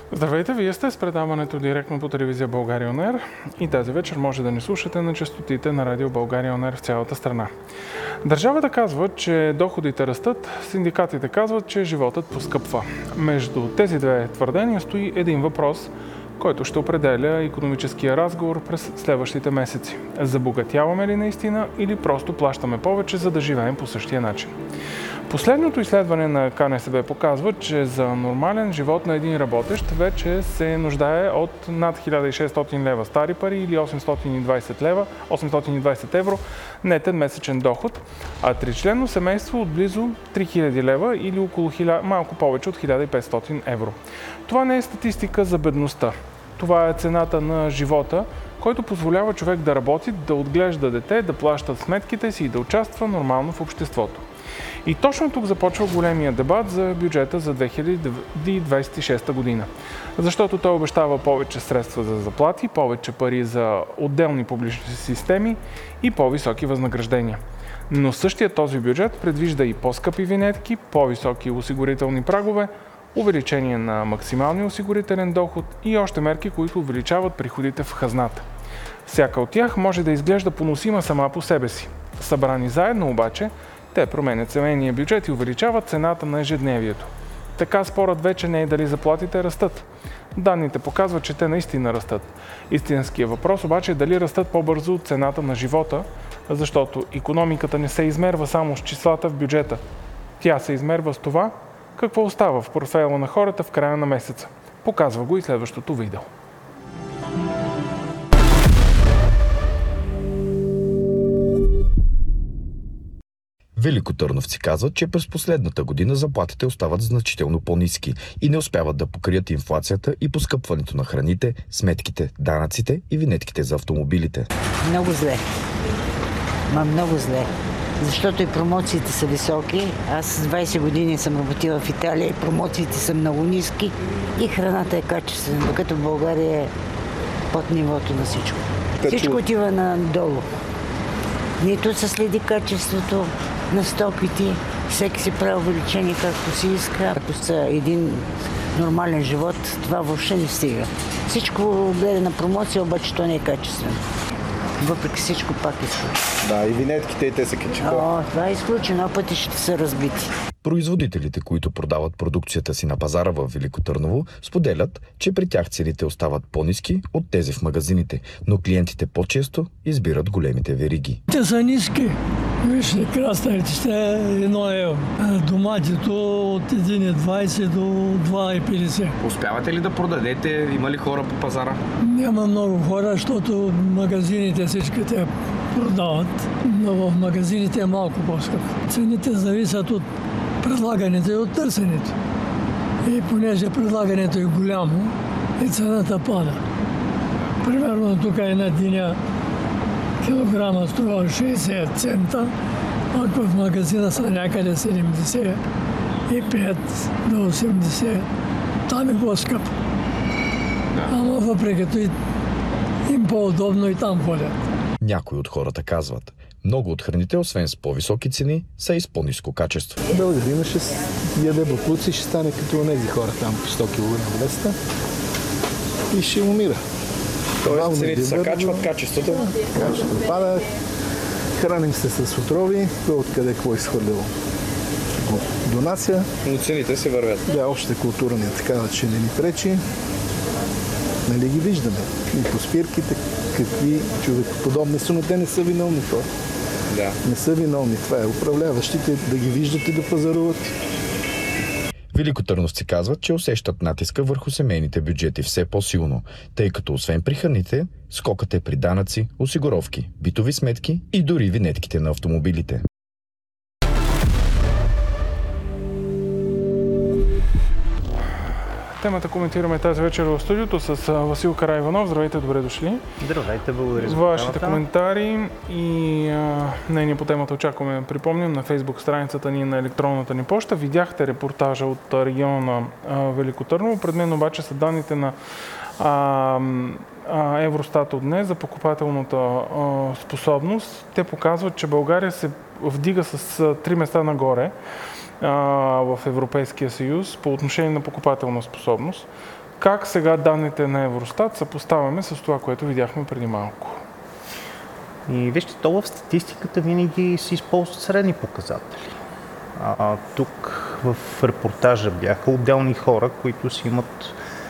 Здравейте, вие сте с предаването директно по телевизия България On Air и тази вечер може да ни слушате на честотите на радио България On Air в цялата страна. Държавата казва, че доходите растат, синдикатите казват, че животът поскъпва. Между тези две твърдения стои един въпрос, който ще определя икономическия разговор през следващите месеци. Забогатяваме ли наистина или просто плащаме повече, за да живеем по същия начин? Последното изследване на КНСБ показва, че за нормален живот на един работещ вече се нуждае от над 1600 лева стари пари или 820 евро нетен месечен доход, а тричленно семейство от близо 3000 лева или около малко повече от 1500 евро. Това не е статистика за бедността. Това е цената на живота, който позволява човек да работи, да отглежда дете, да плаща сметките си и да участва нормално в обществото. И точно тук започва големия дебат за бюджета за 2026 година. Защото той обещава повече средства за заплати, повече пари за отделни публични системи и по-високи възнаграждения. Но същия този бюджет предвижда и по-скъпи винетки, по-високи осигурителни прагове, увеличение на максималния осигурителен доход и още мерки, които увеличават приходите в хазната. Всяка от тях може да изглежда поносима сама по себе си. Събрани заедно обаче, те променят семейния бюджет и увеличават цената на ежедневието. Така спорът вече не е дали заплатите растат. Данните показват, че те наистина растат. Истинският въпрос обаче е дали растат по-бързо от цената на живота, защото икономиката не се измерва само с числата в бюджета. Тя се измерва с това, какво остава в портфейла на хората в края на месеца. Показва го и следващото видео. Великотърновци казват, че през последната година заплатите остават значително по-ниски и не успяват да покрият инфлацията и поскъпването на храните, сметките, данъците и винетките за автомобилите. Много зле. Много зле. Защото и промоциите са високи. Аз с 20 години съм работила в Италия и промоциите са много ниски и храната е качествена, докато в България е под нивото на всичко. Всичко отива надолу. Нито се следи качеството на стоките, всеки си прави увеличение както си иска. Ако са един нормален живот, това въобще не стига. Всичко гледа на промоция, обаче то не е качествено. Въпреки всичко пак иска. Да, и винетките и те са кичко. Това е изключено, а пътищата са разбити. Производителите, които продават продукцията си на пазара в Велико Търново, споделят, че при тях цените остават по-ниски от тези в магазините, но клиентите по-често избират големите вериги. Те са ниски. Вижте, краставите ще е 1 евро. Доматито от 1,20 до 2,50. Успявате ли да продадете? Има ли хора по пазара? Няма много хора, защото магазините всички те продават, но в магазините е малко по-скъпо. Цените зависят от предлагането и от търсенето. И понеже предлагането е голямо, и цената пада. Примерно тук една диня килограма струва 60 цента, пак в магазина са някъде 75 до 80. Там е по-скъпо. Ама въпреки това им по-удобно и там ходят. Някои от хората казват, много от храните, освен с по-високи цени, са и с по-ниско качество. Българина ще яде бакуци и ще стане като онези хора там по 100 кг на 200 и ще умира. Тоест цените се качват, качеството? Качеството пада, храним се с отрови, откъде какво е изхвърлило. Донация. Но цените се вървят. Да, общата култура не е такава, че не ни пречи. Нали ги виждаме? И по спирките, какви човекоподобни са, но те не са виновни хора. Да. Не са виновни. Това е управляващите да ги виждат и да пазаруват. Великотърновци казват, че усещат натиска върху семейните бюджети все по-силно, тъй като освен при храните, скокът е при данъци, осигуровки, битови сметки и дори винетките на автомобилите. Темата коментираме тази вечер в студиото с Васил Караиванов. Здравейте, добре дошли. Здравейте, благодаря за вашите коментари и мнение по темата очакваме, припомням, на фейсбук страницата ни на електронната ни поща. Видяхте репортажа от региона на Велико Търново. Пред мен обаче са данните на Евростат от днес за покупателната способност. Те показват, че България се вдига с 3 места нагоре в Европейския съюз по отношение на покупателна способност. Как сега данните на Евростат съпоставяме с това, което видяхме преди малко? И вижте, то в статистиката винаги се използват средни показатели. Тук в репортажа бяха отделни хора, които си имат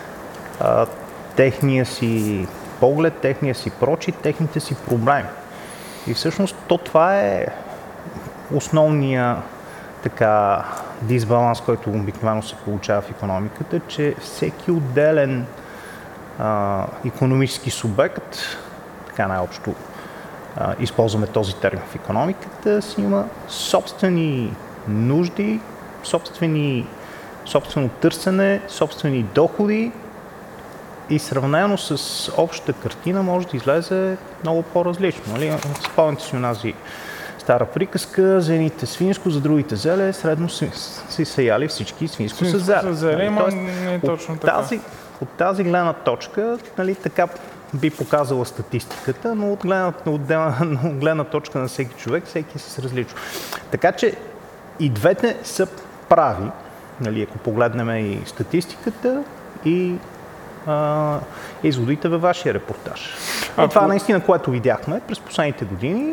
техния си поглед, техния си прочит, техните си проблеми. И всъщност това е основния дисбаланс, който обикновено се получава в икономиката, че всеки отделен икономически субект, така най-общо използваме този термин в икономиката, си има собствени нужди, собствено търсене, собствени доходи и сравнено с общата картина може да излезе много по-различно. Нали? Спомняте си онази стара приказка, за едните свинско, за другите зеле, средно си са яли всички свинско с зеле. Тоест, не е точно така. От тази гледна точка, нали, така би показала статистиката, но от гледна точка на всеки човек, всеки е с различно. Така че и двете са прави, нали, ако погледнем и статистиката, и изводите във вашия репортаж. И това наистина, което видяхме през последните години,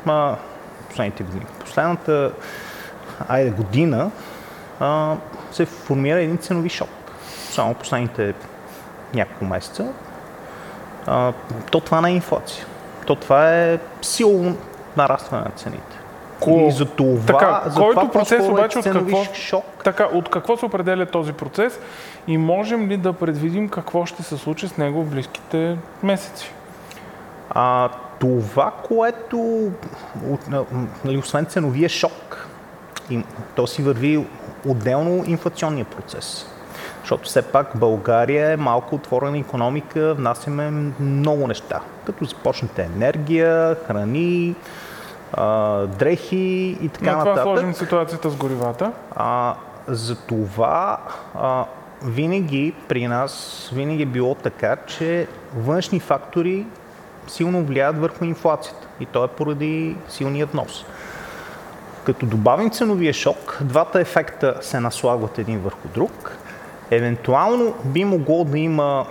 последната година се формира един ценови шок. Само последните няколко месеца. То това не е инфлация. То това е силно нарастване на цените. И за това, който процес обаче от какво се шок. определя този процес и можем ли да предвидим какво ще се случи с него в близките месеци? Това, което, нали, освен ценовия шок, то си върви отделно инфлационния процес. Защото все пак България е малко отворена икономика, внасяме много неща. Като започнете енергия, храни, дрехи и така нататък. На това сложим ситуацията с горивата. За това винаги при нас е било така, че външни фактори силно влияят върху инфлацията и то е поради силния внос. Като добавим ценовия шок, двата ефекта се наслагват един върху друг. Евентуално би могло да има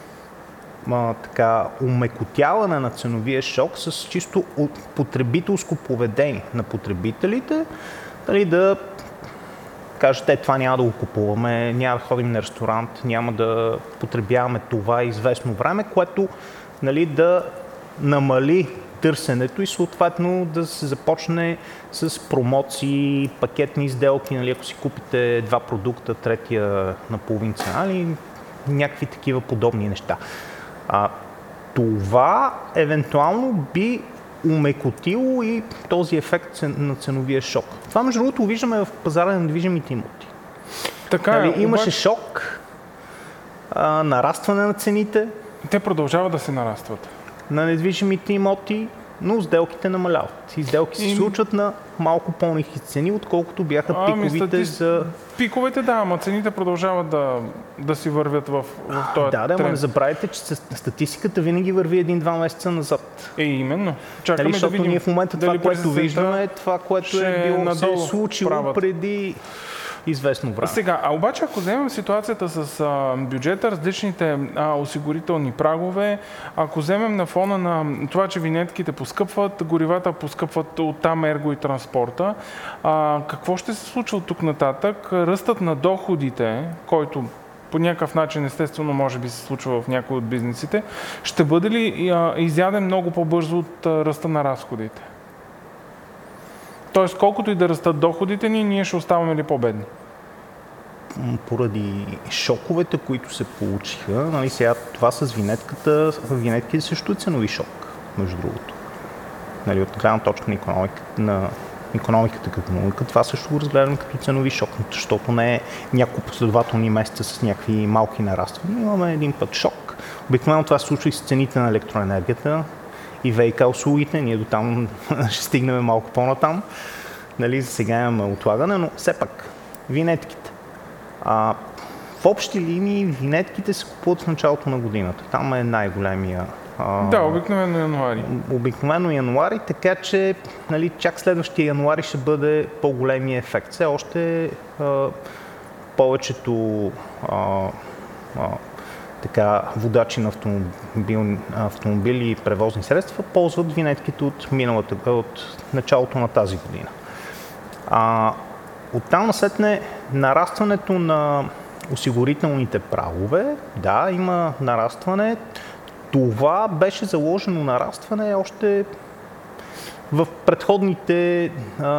умекотяване на ценовия шок с чисто потребителско поведение на потребителите, дали да кажете, това няма да го купуваме, няма да ходим на ресторант, няма да потребяваме това известно време, което, нали, да намали търсенето и съответно да се започне с промоции, пакетни изделки, нали, ако си купите два продукта, третия на половин цена, или някакви такива подобни неща. Това евентуално би умекотило и този ефект на ценовия шок. Това, между другото, виждаме в пазара на недвижимите имоти. Така нали, имаше шок, нарастване на цените. Те продължават да се нарастват. На недвижимите имоти, но сделките намаляват. И сделки се случват на малко по-ниски цени, отколкото бяха пиковите за... Пиковете, да, ама цените продължават да си вървят в този тренд. Да, не забравяйте, че статистиката винаги върви 1-2 месеца назад. Именно. Чакаме нали, да видим. Ние в момента това, което виждаме, това, което е било се случило преди известно време. Сега, обаче, ако вземем ситуацията с бюджета, различните осигурителни прагове, ако вземем на фона на това, че винетките поскъпват, горивата поскъпват, оттам ерго и транспорта, какво ще се случва от тук нататък? Ръстът на доходите, който по някакъв начин, естествено, може би се случва в някои от бизнесите, ще бъде ли изяден много по-бързо от ръста на разходите? Тоест, колкото и да растат доходите ни, ние ще оставаме ли по-бедни? Поради шоковете, които се получиха, нали, сега това с винетката, винетките също е ценови шок, между другото. Нали, от гледна точка на икономиката като наука, това също го разгледаме като ценови шок, защото не е няколко последователни месеца с някакви малки нараствания. Имаме един път шок. Обикновено това се случва и с цените на електроенергията и ВиК услугите. Ние до там ще стигнем малко по-натам. Нали, сега имаме отлагане, но все пак винетките. В общи линии винетките се купуват в началото на годината. Там е най-големия Да, обикновено януари. Обикновено януари, така че чак следващия януари ще бъде по-големия ефект. Все още повечето водачи на автомобили и превозни средства ползват винетките от началото на тази година. Оттам насетне нарастването на осигурителните прагове, да, има нарастване. Това беше заложено нарастване още в предходните,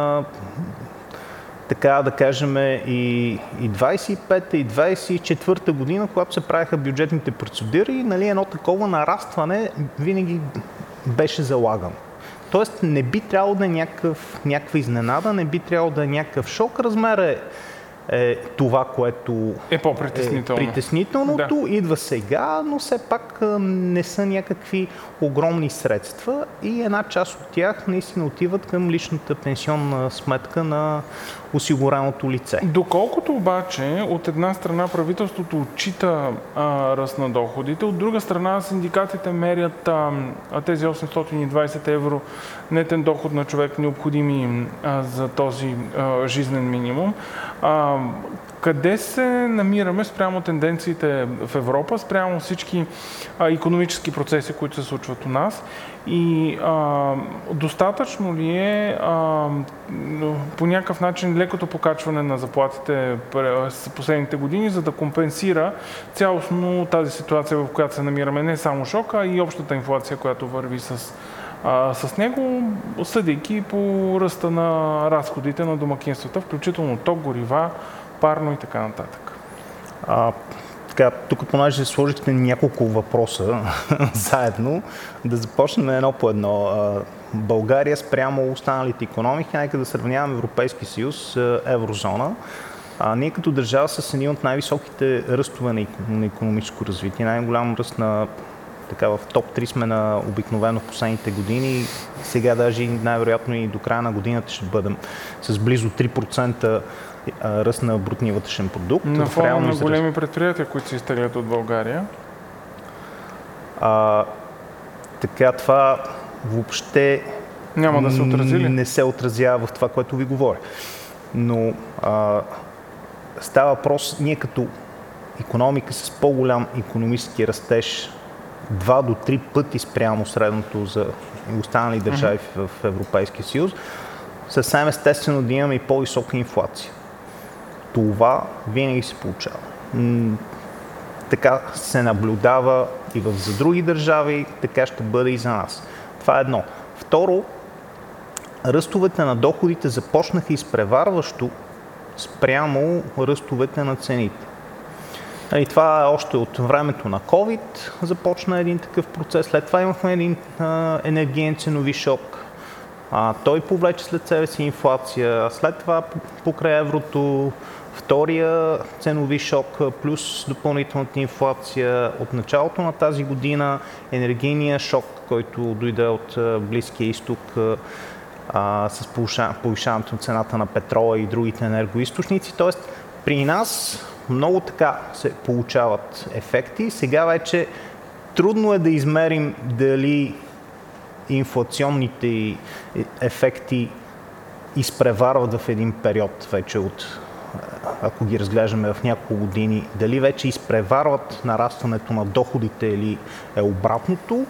така да кажем, и 25-та, и 24-та година, когато се правиха бюджетните процедури, едно такова нарастване винаги беше залагано. Тоест не би трябвало да е някаква изненада, не би трябвало да е някакъв шок. Размерът е това, което е по-притеснително. Притеснителното Да. идва сега, но все пак не са някакви огромни средства и една част от тях наистина отиват към личната пенсионна сметка на осигуреното лице. Доколкото обаче от една страна правителството отчита ръст на доходите, от друга страна синдикатите мерят тези 820 евро нетен доход на човек необходими за този жизнен минимум. Къде се намираме спрямо тенденциите в Европа, спрямо всички икономически процеси, които се случват у нас и достатъчно ли е по някакъв начин лекото покачване на заплатите през последните години, за да компенсира цялостно тази ситуация, в която се намираме, не само шока, а и общата инфлация, която върви с него, съдейки по ръста на разходите на домакинствата, включително ток, горива, парно и така нататък. Тук понеже сложихте няколко въпроса заедно, да започнем едно по едно. България спрямо останалите икономики, нека да сравняваме Европейски съюз, еврозона. Ние като държава с едни от най-високите ръстове на икономическо развитие, най-голям ръст в топ 3 сме на обикновено в последните години. Сега даже най-вероятно и до края на годината ще бъдем с близо 3% ръст на брутния вътрешен продукт. На фона на големи предприятия, които се изтеглят от България. Това въобще няма да се отрази ли? Не се отразява в това, което ви говоря. Но става въпрос, ние като икономика с по-голям икономически растеж 2 до 3 пъти спрямо средното за останали държави в Европейския съюз, съвсем естествено да имаме и по-висока инфлация. Това винаги се получава. Така се наблюдава и за други държави, така ще бъде и за нас. Това е едно. Второ, ръстовете на доходите започнаха изпреварващо спрямо ръстовете на цените. И това е още от времето на COVID започна един такъв процес. След това имахме един енергиен ценови шок. Той повлече след себе си инфлация. След това покрай еврото втория ценови шок плюс допълнителната инфлация. От началото на тази година енергийния шок, който дойде от Близкия изток с повишаването на цената на петрола и другите енергоизточници. Тоест при нас много така се получават ефекти. Сега вече трудно е да измерим дали инфлационните ефекти изпреварват в един период вече ако ги разглеждаме в няколко години, дали вече изпреварват нарастването на доходите или е обратното.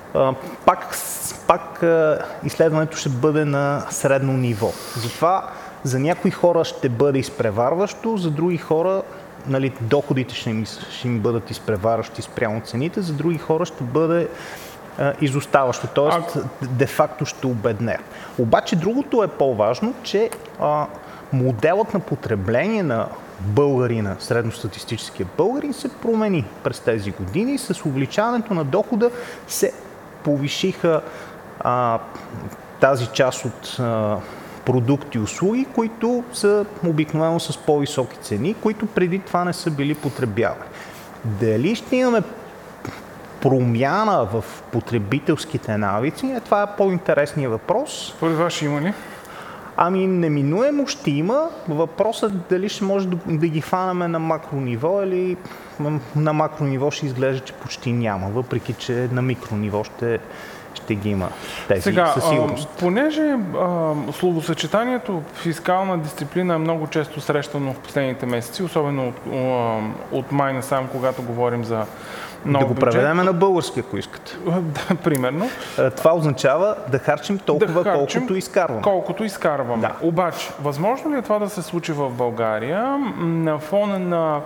Пак изследването ще бъде на средно ниво. Затова за някои хора ще бъде изпреварващо, за други хора доходите ще им бъдат изпреварващи спрямо цените, за други хора ще бъде изоставащо, т.е. де-факто ще обедне. Обаче другото е по-важно, че моделът на потребление на българина, средностатистическия българин се промени през тези години. С увеличаването на дохода се повишиха тази част от продукти и услуги, които са обикновено с по-високи цени, които преди това не са били потребявани. Дали ще имаме промяна в потребителските навици? Това е по-интересният въпрос. Според вас ще има ли? Ами неминуемо ще има. Въпросът дали ще може да ги фанаме на макро ниво или на макро ниво ще изглежда, че почти няма, въпреки че на микро ниво ще ги има тези със сигурност. Понеже словосъчетанието фискална дисциплина е много често срещано в последните месеци, особено от май насам, когато говорим за нов бюджет. Да го преведем на български, ако искате. Да, примерно. Това означава да харчим толкова, колкото изкарваме. Колкото изкарваме. Да. Обаче, възможно ли е това да се случи в България на фона на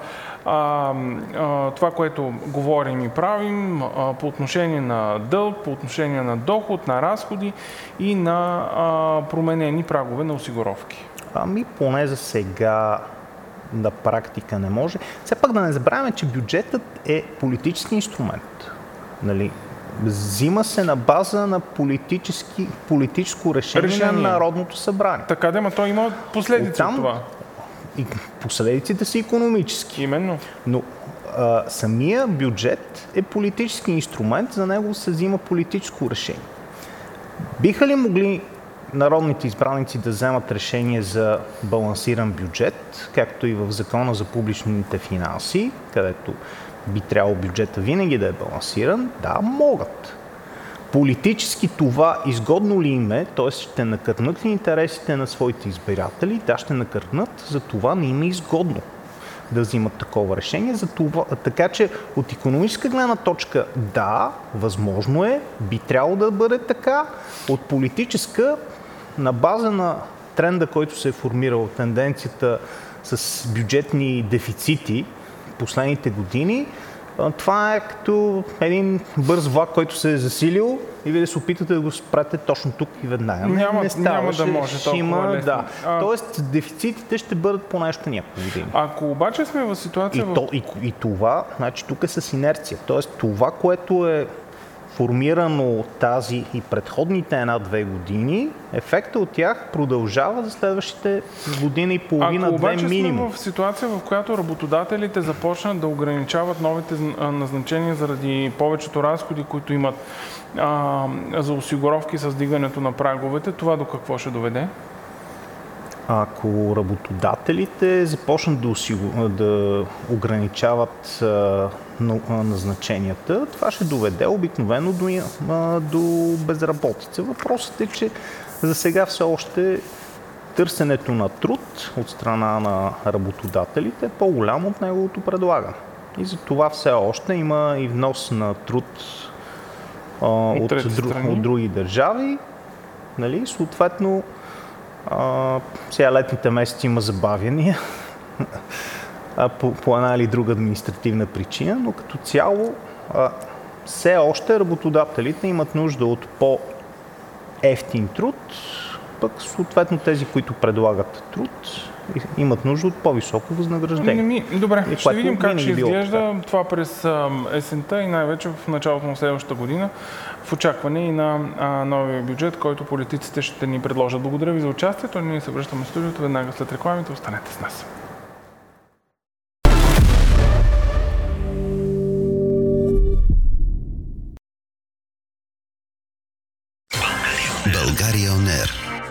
това, което говорим и правим по отношение на дълг, по отношение на доход, на разходи и на променени прагове на осигуровки? Ами поне за сега на практика не може. Все пак да не забравяме, че бюджетът е политически инструмент. Нали? Взима се на база на политическо решение на Народното събрание. Така да, но той има последици от това. И последиците са икономически. Именно. Но самия бюджет е политически инструмент, за него се взима политическо решение. Биха ли могли народните избраници да вземат решение за балансиран бюджет, както и в Закона за публичните финанси, където би трябвало бюджета винаги да е балансиран? Да, могат. Политически това изгодно ли им е, т.е. ще накърнат ли интересите на своите избиратели? Да, ще накърнат, за това не им е изгодно да взимат такова решение. За това, така че от икономическа гледна точка, да, възможно е, би трябвало да бъде така. От политическа, на база на тренда, който се е формирал, тенденцията с бюджетни дефицити последните години, това е като един бърз влак, който се е засилил и вие да се опитате да го спрете точно тук и веднага. Няма да може толкова лесно. Да. Тоест дефицитите ще бъдат по нещо няколко години. Ако обаче сме в ситуация... И това, значи тук е с инерция. Тоест това, което е формирано тази и предходните 1-2 години, ефектът от тях продължава за следващите година и половина, 2 минимум. Ако обаче сме в ситуация, в която работодателите започнат да ограничават новите назначения заради повечето разходи, които имат за осигуровки с дигането на праговете, това до какво ще доведе? Ако работодателите започнат да ограничават назначенията, това ще доведе обикновено до безработица. Въпросът е, че за сега все още търсенето на труд от страна на работодателите е по-голямо от неговото предлагане. И за това все още има и внос на труд от други държави. Нали? Съответно, сега летните месеци има забавяния по една или друга административна причина, но като цяло все още работодателите имат нужда от по-евтин труд, пък съответно тези, които предлагат труд, имат нужда от по-високо възнаграждение. Добре, ще видим как ще изглежда това през есента и най-вече в началото на следващата година, в очакване и на новия бюджет, който политиците ще ни предложат. Благодаря ви за участието. Ние се връщаме в студиото веднага след рекламите. Останете с нас. България On Air.